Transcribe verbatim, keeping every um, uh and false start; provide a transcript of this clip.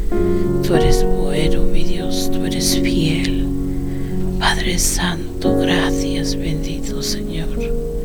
Tú eres bueno, mi Dios, tú eres fiel. Padre Santo, gracias, bendito Señor.